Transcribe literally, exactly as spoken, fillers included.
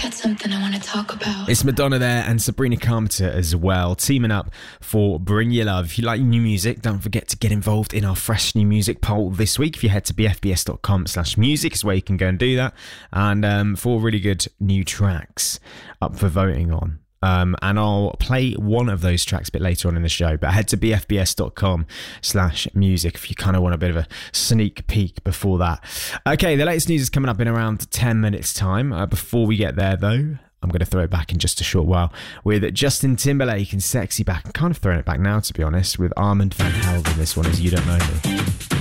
got something I want to talk about. It's Madonna there and Sabrina Carpenter as well, teaming up for Bring Your Love. If you like new music, don't forget to get involved in our fresh new music poll this week. If you head to b f b s dot com slash music is where you can go and do that. And um, four really good new tracks up for voting on. Um, and I'll play one of those tracks a bit later on in the show, but head to b f b s dot com slash music if you kind of want a bit of a sneak peek before that. Okay, the latest news is coming up in around ten minutes time. Uh, before we get there though, I'm going to throw it back in just a short while with Justin Timberlake and Sexy Back. I'm kind of throwing it back now, to be honest, with Armand van Helden. This one is You Don't Know Me.